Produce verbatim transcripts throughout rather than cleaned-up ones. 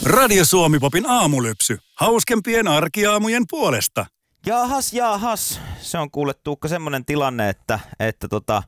Radio Suomi-popin aamulypsy. Hauskempien arkiaamujen puolesta. Jaahas, jaahas. Se on kuule Tuukka semmoinen tilanne, että, että tota,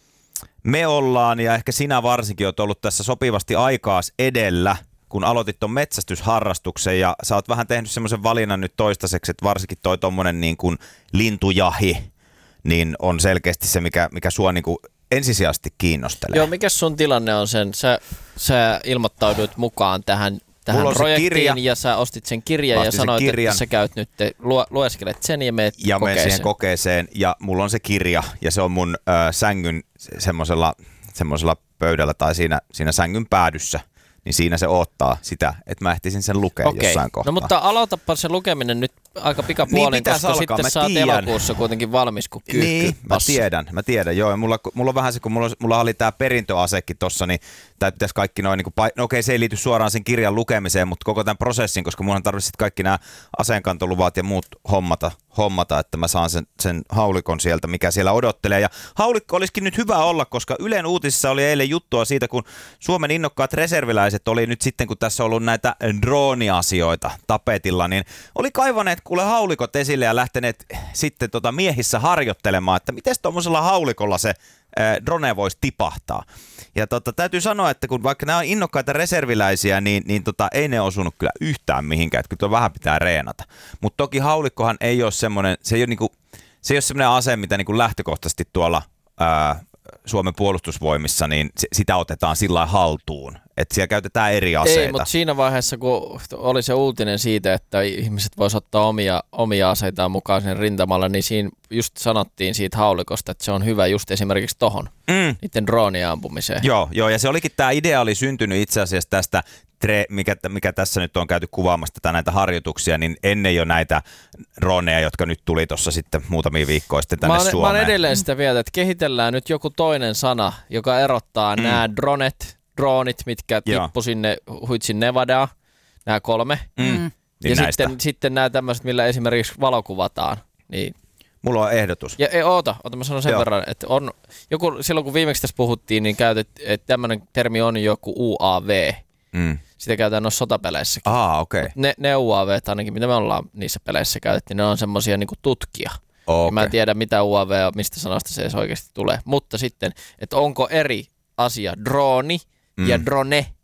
me ollaan ja ehkä sinä varsinkin oot ollut tässä sopivasti aikaas edellä, kun aloitit ton metsästysharrastuksen ja sä oot vähän tehnyt semmoisen valinnan nyt toistaiseksi, että varsinkin toi tommonen niin kuin lintujahi, niin on selkeästi se, mikä, mikä sua niin kuin ensisijaisesti kiinnostelee. Joo, mikä sun tilanne on sen? Sä, sä ilmoittauduit mukaan tähän, tähän projektiin ja sä ostit sen kirjan ja sanoit, että sä käyt nyt, lu, lueskelet sen ja meet ja kokeeseen. Ja siihen kokeeseen ja mulla on se kirja ja se on mun ö, sängyn semmoisella semmoisella pöydällä tai siinä, siinä sängyn päädyssä. Niin siinä se odottaa sitä, että mä ehtisin sen lukea okay. jossain kohtaa. No mutta aloitapa se lukeminen nyt aika pikapuolin, niin koska alkaa. Sitten mä sä oot elokuussa kuitenkin valmis kuin kyykky. Niin, mä tiedän, mä tiedän. Joo, mulla, mulla on vähän se, kun mulla, mulla oli tää perintöasekin tossa, niin tää pitäisi kaikki noin, niin no okei, se ei liity suoraan sen kirjan lukemiseen, mutta koko tämän prosessin, koska mun tarvitsisi kaikki nämä aseenkantoluvat ja muut hommata, hommata, että mä saan sen, sen haulikon sieltä, mikä siellä odottelee. Ja haulikko olisikin nyt hyvä olla, koska Ylen uutisissa oli eilen juttua siitä, kun Suomen innokkaat reserviläiset oli nyt sitten, kun tässä on ollut näitä drone-asioita tapetilla, niin oli kaivaneet kuule haulikot esille ja lähteneet sitten tota miehissä harjoittelemaan, että miten tuommoisella haulikolla se ää, drone voisi tipahtaa. Ja tota, täytyy sanoa, että kun vaikka nämä on innokkaita reserviläisiä, niin, niin tota, ei ne osunut kyllä yhtään mihinkään, että kyllä vähän pitää reenata. Mutta toki haulikkohan ei ole semmoinen, se ei ole, niinku, se ei ole semmoinen ase, mitä niinku lähtökohtaisesti tuolla ää, Suomen puolustusvoimissa, niin sitä otetaan sillä haltuun, että siellä käytetään eri aseita. Ei, mutta siinä vaiheessa, kun oli se uutinen siitä, että ihmiset voisivat ottaa omia, omia aseitaan mukaan sen rintamalle, niin siinä just sanottiin siitä haulikosta, että se on hyvä just esimerkiksi tohon, mm. niiden droonien ampumiseen. Joo, joo, ja se olikin, tämä idea oli syntynyt itse asiassa tästä, mikä, mikä tässä nyt on käyty kuvaamassa tätä näitä harjoituksia, niin ennen jo näitä droneja, jotka nyt tuli tuossa sitten muutamia viikkoja sitten tänne mä olen, Suomeen. Mä olen edelleen sitä vielä, että kehitellään nyt joku toinen sana, joka erottaa mm. nämä dronet, dronit, mitkä tippu sinne huitsin Nevadaan, nämä kolme. Mm. Mm. Ja sitten, sitten nämä tämmöiset, millä esimerkiksi valokuvataan. Niin. Mulla on ehdotus. Ja e, oota, oota, mä sanon sen Joo. verran, että on, joku, silloin kun viimeksi tässä puhuttiin, niin käytet, että tämmöinen termi on joku U A V. Mm. Sitä käytetään noissa sotapeleissäkin. Ah, okei. Okay. Ne, ne U A V, ainakin mitä me ollaan niissä peleissä käytetty, ne on semmosia niinku tutkia. Okay. Mä en tiedä mitä U A V on, mistä sanasta se edes oikeasti tulee. Mutta sitten, että onko eri asia droni mm. ja drone.